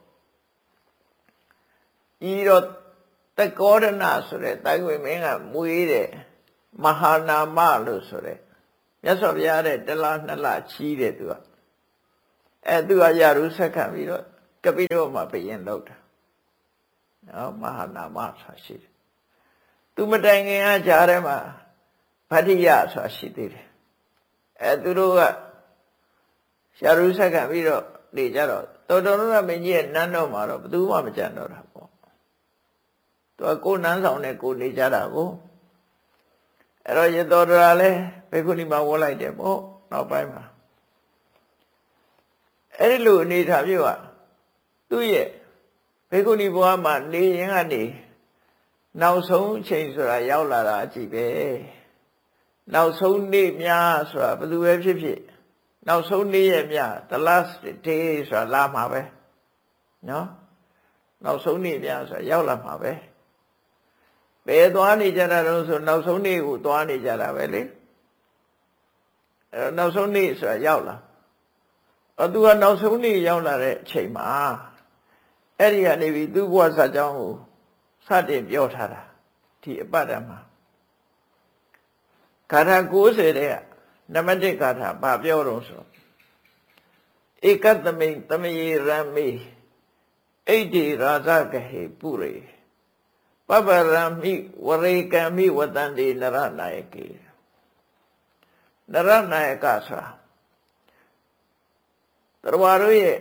ညီတော်တကောဒနာဆိုတဲ့တိုင်းဝင်မင်းကမွေးတဲ့မဟာနာမလို့ဆိုတဲ့မြတ်စွာဘုရားတဲ့တလားနှစ်လချီးတယ်သူကအဲသူကရရုဆက်ခံပြီးတော့ကပိတောမှာဘယင်လောက်တာနော်မဟာနာမဆိုတာရှိတယ်သူမတိုင်ခင်ကကြားထဲမှာဗတ္တိယဆိုတာရှိသေးတယ်အဲသူတို့ကရရုဆက်ခံပြီးတော့နေကြတော့တော်တော်များမင်းကြီးရဲ့နန်းတော်မှာတော့ဘယ်သူမှမကြံတော့တာပေါ့သူကကိုနန်းဆောင်နဲ့ကိုနေကြတာကိုအဲ့တော့ရတော်တော်လည်းဘေကုဏီမှာဝတ်လိုက်တယ်ပေါ့နောက်ပိုင်းမှာအဲ့ဒီလိုအနေထားမျိုးကသူ့ရဲ့ဘေကုဏီဘဝမှာနေရင်ကနေနောက်ဆုံးအချိန်ဆိုတာရောက်လာတာအကြည့်ပဲနောက်ဆုံးနေ့များဆိုတာဘယ်သူပဲဖြစ်ဖြစ်နောက်ဆုံးနေ့ရဲ့များ the last day ဆိုတာလာမှာပဲနော်နောက်ဆုံးနေ့များဆိုတာရောက်လာမှာပဲဘယ်သွားနေကြတာတော့ဆိုနောက်ဆုံးနေ့ကိုသွားနေကြတာပဲလေအဲနောက်ဆုံးနေ့ဆိုတာရောက်လာအတူကနောက်ဆုံးနေ့ရောက်လာတဲ့အချိန်မှာအဲ့ဒီကနေပြီးသူ့ဘဝစာကြောင်းကိုစတင်ပြောထားတာဒီအပတ်တမှာဂါထာ၉၀တဲ့နံပါတ်၁ဂါထာဘာပြောတော့ဆိုဧကတမိန်တမယေရမေဣတိရာဇဂဟေပုရေပပရမိဝရေကမိဝတန္တိနရနာယကေနရနာယကဆိုတာတရားတို့ရဲ့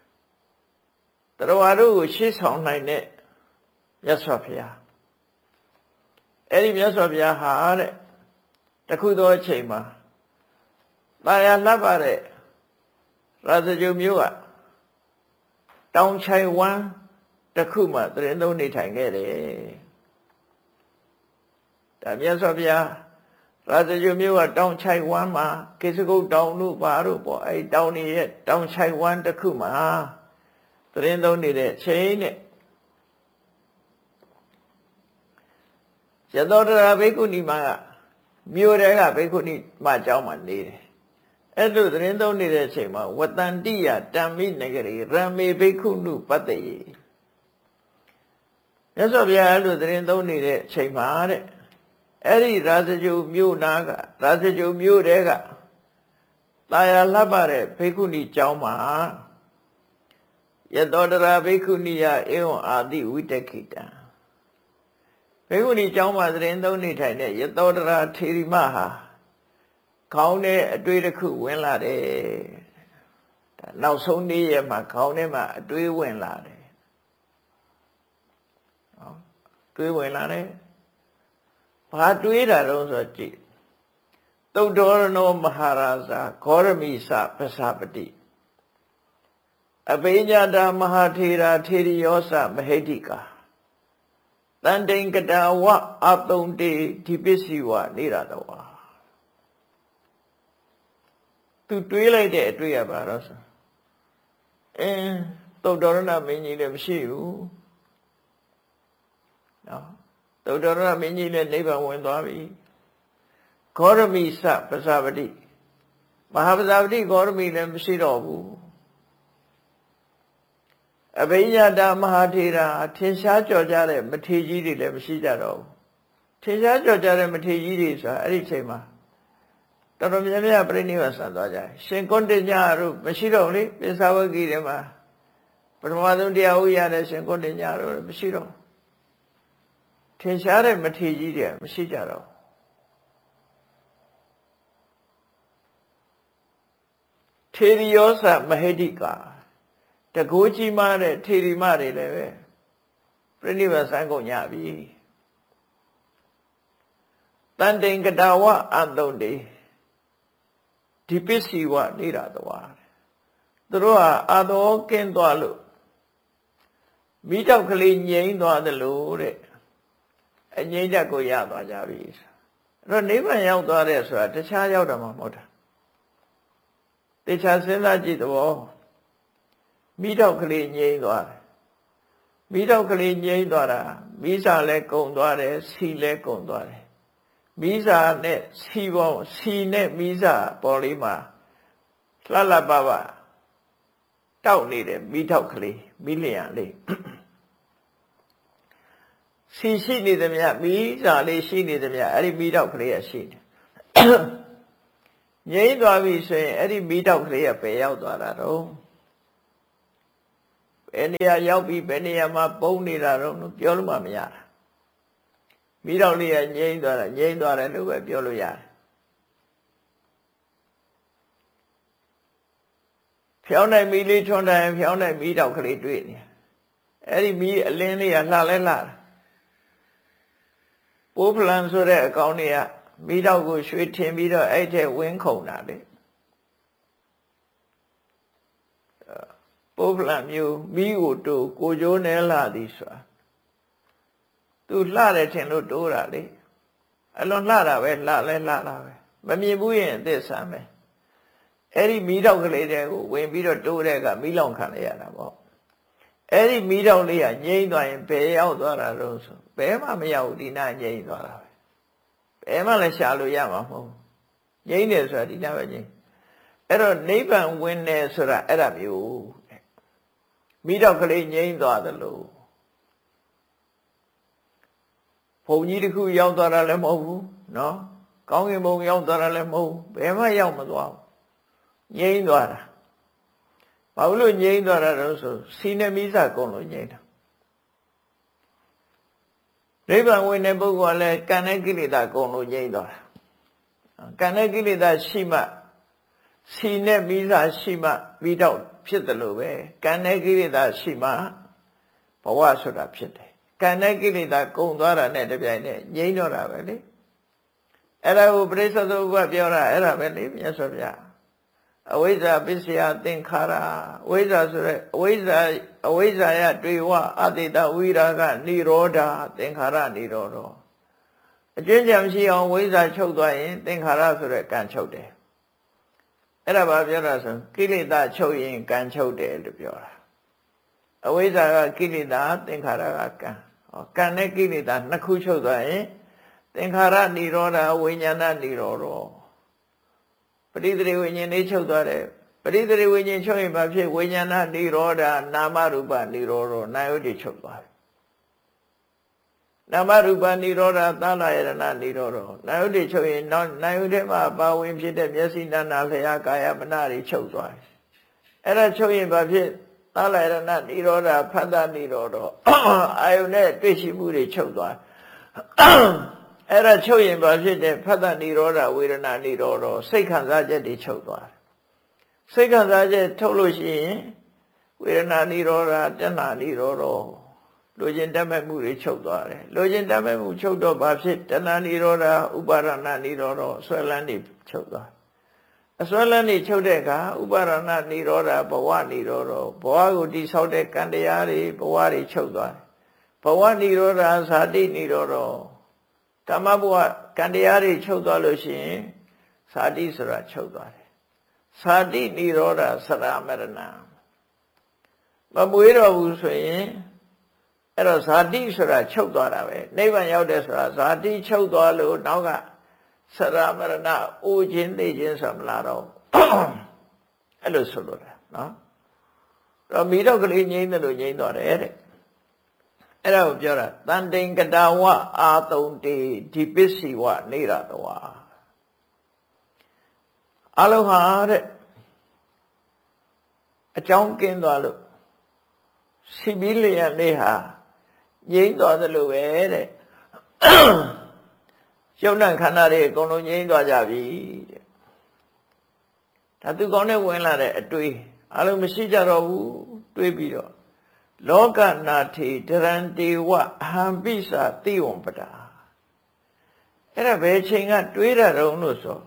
တရားတို့ကိုရှေ့ဆောင်နိုင်တဲ့မြတ်စွာဘုရားအဲ့ဒီမြတ်စွာဘုရားဟာတဲ့တခုသောအချိန်မှာတာယာလှပတဲ့ရာဇဂုမျိုးကတောင်ချိုင်ဝမ်းတစ်ခုမှသရင်သုံးနေထိုင်ခဲ့တယ်ဒါမြတ်စွာဘုရားရာဇဂုမျိုးကတောင်ချိုင်ဝမ်းမှာကိစ္စကုတ်တောင်တို့ဘာတို့ပေါ့အဲတောင်ကြီးရဲ့တောင်ချိုင်ဝမ်းတစ်ခုမှာသရင်သုံးနေတဲ့ချိန်နဲ့ရသောတရာဘိက္ခုနီမကမြို့တဲကဘိက္ခုနီမအကြောင်းမှာနေတယ်အဲ့လိုသတင်းသုံးနေတဲ့အချိန်မှာဝတန္တိယတံမိနဂရီရမေဘိက္ခုနုပတ္တေမြတ်စွာဘုရားအဲ့လိုသတင်းသုံးနေတဲ့အချိန်မှာတဲ့အဲ့ဒီရာဇဂုမြို့နာကရာဇဂုမြို့တဲကတာယာလှပတဲ့ဘိက္ခုနီကျောင်းမှာယသောတရာဘိက္ခုနီယဧဝံအာတိဝိတခိတံဘိက္ခုနီကျောင်းမှာသတင်းသုံးနေထိုင်တဲ့ယသောတရာထေရီမဟာခေါင်းထဲအတွေ့တစ်ခုဝင်လာတယ်ဒါနောက်ဆုံးနေ့ရက်မှာခေါင်းထဲမှာအတွေ့ဝင်လာတယ်ဟောတွေ့ဝင်လာတယ်ဘာတွေးတာတော့ဆိုကြည့်သုဒ္ဓရနောမဟာရာဇာဂေါရမိစပသပတိအဘိညာတာမဟာထေရာထေရီယောစမဟိတိကာတန်တိန်ကတာဝအတုံတေဒီပစ္စည်းဝနေရတဝါသူတွေးလိုက်တဲ့အတွေ့ရပါတော့ဆိုအင်းသုဒ္ဓရဏမင်းကြီးလည်းမရှိဘူးနော်သုဒ္ဓရဏမင်းကြီးလည်းနိဗ္ဗာန်ဝင်သွားပြီဂေါရမိစပသပတိမဟာပသပတိဂေါရမိလည်းမရှိတော့ဘူးအဘိညာတာမဟာထေရာထင်ရှားကြော်ကြတဲ့မထေကြီးတွေလည်းမရှိကြတော့ဘူးထင်ရှားကြော်ကြတဲ့မထေကြီးတွေဆိုတာအဲ့ဒီချိန်မှာတော်တော်များများပြိဋိနိဗ္ဗာန်ဆံသွားကြတယ်ရှင်ကွန်တညတို့မရှိတော့လေပိဿဝဂီတွေမှာပထမဆုံးတရားဥရတဲ့ရှင်ကွန်တညတို့မရှိတော့ထင်ရှားတဲ့မထေကြီးတွေမရှိကြတော့ထေရီယောစမဟိတိကာတကိုးကြီးမားတဲ့ထေရီမတွေလည်းပဲပြိဋိနိဗ္ဗာန်ဆံကုန်ကြပြီတန်တိန်ကတာဝအတုံတေဒီပစ္စည်းဝနေတာသွားသူတို့ဟာအာသောကင်းသွားလို့မိတောက်ကလေးငြိမ်းသွားတယ်လို့တဲ့အငြိမ့်ချက်ကိုရသွားကြပြီအဲ့တော့နိဗ္ဗာန်ရောက်သွားတဲ့ဆိုတာတခြားရောက်တာမှမဟုတ်တာတခြားစဉ်းစားကြည့်တော့မိတောက်ကလေးငြိမ်းသွားတယ်မိတောက်ကလေးငြိမ်းသွားတာမိစာလည်းကုံသွားတယ်စီလည်းကုံသွားတယ်မိစာနဲ့စီပေါင်းစီနဲ့မိစာပေါ်လေးမှာလှလှပပတောက်နေတယ်မိတောက်ကလေးမိလျံလေးစီရှိနေသမျှမိစာလေးရှိနေသမျှအဲ့ဒီမိတောက်ကလေးရရှိတယ်ငြိမ်းသွားပြီဆိုရင်အဲ့ဒီမိတောက်ကလေးကပယ်ရောက်သွားတာတော့ယ်နေရာရောက်ပြီးဘယ်နေရာမှာပုံနေတာတော့ပြောလို့မှမရတာမိတော့လေးကငြိမ့်သွားတာငြိမ့်သွားတယ်လို့ပဲပြောလို့ရတယ်ဖြောင်းနိုင်မီလေးထွန်းတိုင်းဖြောင်းနိုင်မီတော့ကလေးတွေ့နေအဲ့ဒီမီအလင်းလေးကလှလဲလှတာပိုးဖလန်ဆိုတဲ့အကောင်တွေကမီတော့ကိုရွှေထင်ပြီးတော့အဲ့ထဲဝင်းခုန်တာလေပိုးဖလန်မျိုးမီကိုတိုးကိုကျိုးနဲ့လှသည်ဆိုတာသူလှတယ်ထင်လို့တိုးတာလေအလွန်လှတာပဲလှလဲလှတာပဲမမြင်ဘူးရင်အသစ်ဆမ်းပဲအဲ့ဒီမီးတောက်ကလေးတွေကိုဝင်ပြီးတော့တိုးတဲ့ကမီးလောင်ခံရတာပေါ့အဲ့ဒီမီးတောက်လေးကငြိမ့်သွားရင်ဘယ်ရောက်သွားတာတော့ဆိုဘယ်မှမရောက်ဘူးဒီနာငြိမ့်သွားတာပဲဘယ်မှလည်းရှာလို့ရမှာမဟုတ်ငြိမ့်တယ်ဆိုတာဒီနာပဲငြိမ့်အဲ့တော့နိဗ္ဗာန်ဝင်တယ်ဆိုတာအဲ့ဒါမျိုးမီးတောက်ကလေးငြိမ့်သွားသလိုဘုံကြီးတစ်ခုရောက်သွားတာလည်းမဟုတ်ဘူးနော်ကောင်းကင်ဘုံရောက်သွားတာလည်းမဟုတ်ဘူးဘယ်မှရောက်မသွားဘူးငြိမ့်သွားတာဘာလို့ငြိမ့်သွားတာတော့ဆိုစီနေမိစာကုန်လို့ငြိမ့်တာနိဗ္ဗာန်ဝင်တဲ့ပုဂ္ဂိုလ်ကလည်းကံနဲ့ကိလေသာကုန်လို့ငြိမ့်သွားတာကံနဲ့ကိလေသာရှိမှစီနဲ့မိစာရှိမှပြီးတော့ဖြစ်တယ်လို့ပဲကံနဲ့ကိလေသာရှိမှဘဝဆိုတာဖြစ်တယ်ကံနဲ့ကိလေသာကုန်သွားတာနဲ့တပြိုင်နက်ငြိမ့်တော့တာပဲလေအဲ့ဒါကိုပရိစ္ဆေသုဘပြောတာအဲ့ဒါပဲလေမြတ်စွာဘုရားအဝိဇ္ဇာပစ္စယသင်္ခါရအဝိဇ္ဇာဆိုရဲအဝိဇ္ဇာအဝိဇ္ဇာယတွေ့ဝအတိတဝိရာဂနိရောဓသင်္ခါရနိရောဓအကျဉ်းချမရှိအောင်ဝိဇ္ဇာချုပ်သွားရင်သင်္ခါရဆိုရဲကံချုပ်တယ်အဲ့ဒါဘာပြောတာဆိုကိလေသာချုပ်ရင်ကံချုပ်တယ်လို့ပြောတာအဝိဇ္ဇာကကိလေသာသင်္ခါရကကံဟောကံနဲ့ကိလေသာနှစ်ခုချုပ်သွားရင်သင်္ခါရနိရောဓဝိညာဏနိရောဓပရိသေဝိညာဉ်လေးချုပ်သွားတယ်ပရိသေဝိညာဉ်ချုပ်ရင်ဘာဖြစ်ဝိညာဏနိရောဓနာမရူပနိရောဓနာယုတ်တိချုပ်သွားတယ်နာမရူပနိရောဓသလယရဏနိရောဓနာယုတ်တိချုပ်ရင်နောက်နာယုတ်ထဲမှာပါဝင်ဖြစ်တဲ့မျက်စိနာနာလျှာကာယမနတွေချုပ်သွားတယ်အဲ့ဒါချုပ်ရင်ဘာဖြစ်သလယရဏနိရောဓဖတ်တနိရောဓအာယုန်နဲ့တွေ့ရှိမှုတွေချုပ်သွားအဲ့ဒါချုပ်ရင်ဘာဖြစ်တယ်ဖတ်တနိရောဓဝေဒနာနိရောဓစိတ်ခံစားချက်တွေချုပ်သွားတယ်စိတ်ခံစားချက်ထုတ်လို့ရှိရင်ဝေဒနာနိရောဓတဏှာနိရောဓလူချင်းတတ်မဲ့မှုတွေချုပ်သွားတယ်လူချင်းတတ်မဲ့မှုချုပ်တော့ဘာဖြစ်တဏှာနိရောဓဥပါဒနာနိရောဓဆွဲလန်းနေချုပ်သွားအဆွဲလန်းနေချုပ်တဲ့အခါဥပါဒနာနိရောဓဘဝနိရောဓဘဝကိုတိဆောက်တဲ့ကံတရားတွေဘဝတွေချုပ်သွားတယ်ဘဝနိရောဓဇာတိနိရောဓကမ္မဘဝကံတရားတွေချုပ်သွားလို့ရှိရင်ဇာတိဆိုတာချုပ်သွားတယ်ဇာတိနိရောဓသရမရဏမမွေးတော့ဘူးဆိုရင်အဲ့တော့ဇာတိဆိုတာချုပ်သွားတာပဲနိဗ္ဗာန်ရောက်တယ်ဆိုတာဇာတိချုပ်သွားလို့နောက်ကသရမရဏအိုခြင်းသိခြင်းဆိုမလားတော့အဲ့လိုဆိုလို့တာနော်တော့မိတော့ကလေးငြိမ့်တယ်လို့ငြိမ့်သွားတယ်တဲ့အဲ့ဒါကိုပြောတာတန်တိန်ကတာဝအာတုံတေဒီပစ္စည်းဝနေရတဝါအလုံးဟာတဲ့အကြောင်းကင်းသွားလို့စီဘီလျံလေးဟာငြိမ့်သွားသလိုပဲတဲ့ရုပ်နဲ့ခန္ဓာတွေအကုန်လုံးငြိမ့်သွားကြပြီတဲ့ဒါသူကောင်းနဲ့ဝင်လာတဲ့အတွေ့အလုံးမရှိကြတော့ဘူးတွေးပြီးတော့လောကနာထေတရံတေဝအဟံပိစာတိဝံပတာအဲ့ဒါဘယ်ချိန်ကတွေးရတော့လို့ဆို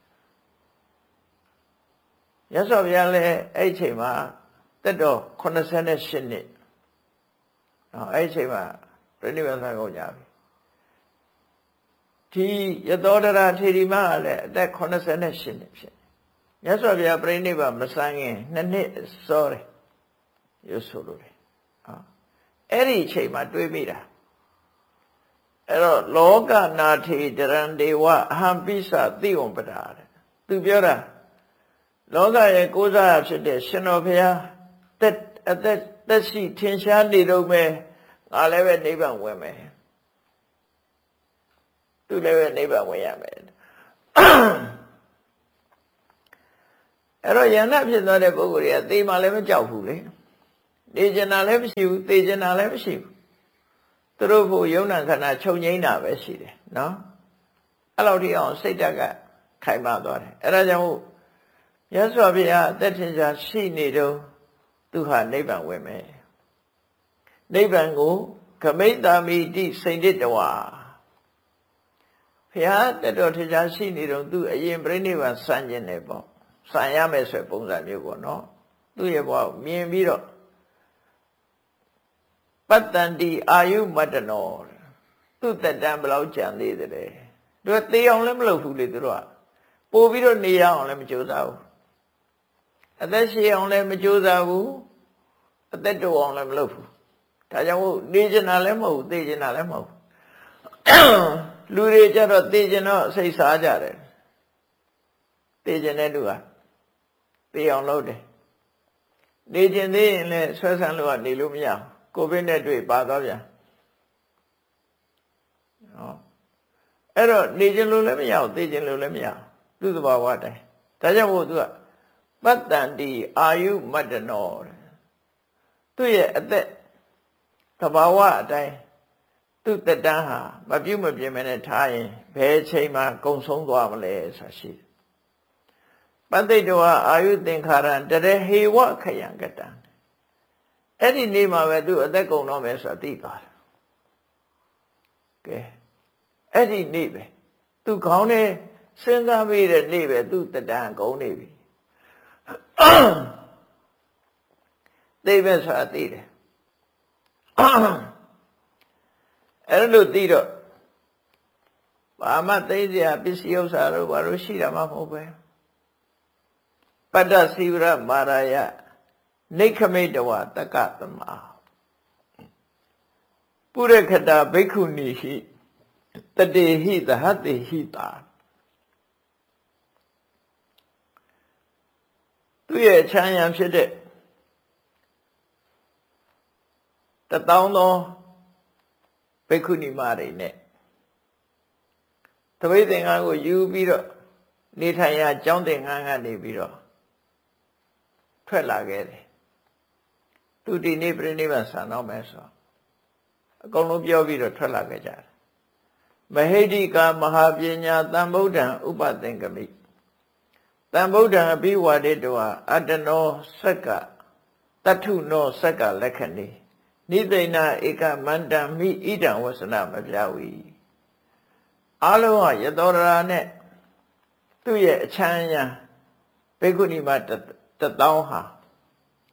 ရသော်ဗျာလဲအဲ့ချိန်မှာတက်တော့eighty-eightနှစ်နော်အဲ့ချိန်မှာပြိဋိဘံသံကုန်ကြပြီဒီယသောဒရာထေရီမကလည်းအသက်eighty-eightနှစ်ဖြစ်မြတ်စွာဘုရားပြိဋိဘံမစမ်းခင်နှစ်နှစ်စောတယ်ရွဆိုလို့တယ်ဟာအဲ့ဒီအချိန်မှာတွေးမိတာအဲ့တော့လောကနာထေတရံဒေဝအဟံပိစသိဝံပတာတဲ့သူပြောတာလောကရဲ့ကိုးစားဖြစ်တဲ့ရှင်တော်ဘုရားတက်အသက်သက်ရှိထင်ရှားနေတော့မယ်ငါလည်းပဲနိဗ္ဗာန်ဝင်မယ်သူလည်းပဲနိဗ္ဗာန်ဝင်ရမယ်အဲ့တော့ယန္တဖြစ်သွားတဲ့ပုဂ္ဂိုလ်တွေကသေမှလည်းမကြောက်ဘူးလေနေကျင်တာလည်းမရှိဘူးသိကျင်တာလည်းမရှိဘူးသူတို့ဖို့ယုံနာခန္ဓာချုပ်ငိမ့်တာပဲရှိတယ်နော်အဲ့လိုတိအောင်စိတ်ဓာတ်ကခိုင်မာသွားတယ်အဲ့ဒါကြောင့်မြတ်စွာဘုရားအသက်ထင်ရှားရှိနေတော့သူဟာနိဗ္ဗာန်ဝင်မယ်နိဗ္ဗာန်ကိုခမိတ်တာမိတိစိန်တတဝါဘုရားတက်တော်ထင်ရှားရှိနေတော့သူအရင်ပြိဋိဘံစံကျင်တယ်ပေါ့စံရမယ်ဆိုပုံစံမျိုးပေါ့နော်သူ့ရဲ့ဘဝမြင်ပြီးတော့ပတ္တန္တိအာယုမတ္တနောသူ့တက်တန်းဘယ်လောက်ကြံသေးတယ်သူကသေအောင်လည်းမလုပ်ဘူးလေသူတို့ကပို့ပြီးတော့နေရအောင်လည်းမကြိုးစားဘူးအသက်ရှည်အောင်လည်းမကြိုးစားဘူးအသက်တိုးအောင်လည်းမလုပ်ဘူးဒါကြောင့်မို့နေကျင်တာလည်းမဟုတ်ဘူးသိကျင်တာလည်းမဟုတ်ဘူးလူတွေကြတော့သိကျင်တော့စိတ်စားကြတယ်သိကျင်တဲ့လူကသိအောင်လုပ်တယ်နေကျင်သေးရင်လည်းဆွဲဆန်းလို့ကနေလို့မရဘူးကိုဗစ်နဲ့တွေ့ပါသွားပြန်ဟောအဲ့တော့နေကျင်လို့လည်းမရဘူးသိကျင်လို့လည်းမရဘူးသူ့သဘာဝအတိုင်းဒါကြောင့်မို့သူကပတ္တန္တိအာယုမတ္တနောသူ့ရဲ့အသက်သဘာဝအတိုင်းသူ့တက်တန်းဟာမပြုတ်မပြင်းမနဲ့ထားရင်ဘယ်ချိန်မှကုံဆုံးသွားမလဲဆိုတာရှိတယ်ပတ္တိတဝအာယုသင်္ခါရံတရဟေဝခယံကတံအဲ့ဒီနေ့မှာပဲသူအသက်ကုန်တော့မယ်ဆိုတာသိသွားတယ်ကဲအဲ့ဒီနေ့ပဲသူခေါင်းထဲစဉ်းစားပြီးတဲ့နေ့ပဲသူတက်တန်းကုန်နေပြီသိပဲဆိုတာသိတယ်အဲ့လိုသိတော့ဘာမှသိစရာပစ္စည်းဥစ္စာတို့ဘာလို့ရှိတာမှမဟုတ်ပဲပတ္တစီဝရမာရယနိခမိတဝတက္ကသမပုရခတဘိက္ခုနီဟိတတေဟိသဟတေဟိတာသူရဲ့ချမ်းရံဖြစ်တဲ့တသောင်းသောဘိက္ခုနီမတွေနဲ့သပိတ်သင်္ကန်းကိုယူပြီးတော့နေထိုင်ရကျောင်းသင်္ကန်းကနေပြီးတော့ထွက်လာခဲ့တယ်သူဒီနေ့ပြိဋိဘံဆံတော့မယ်ဆိုအကုန်လုံးပြောပြီးတော့ထွက်လာခဲ့ကြတယ်မဟိတိကာမဟာပညာတံဗုဒ္ဓံဥပသင်္ကမိတံဗုဒ္ဓံအဘိဝါဒေတောအတ္တနောစက္ကတထုနောစက္ကလက္ခဏိနိသိဏဧကမန္တံမိဣဒံဝဆနမပြဝီအလုံးဟာယသောရာနဲ့သူ့ရဲ့အချမ်းရံဘိက္ခုနီမတသောင်းဟာ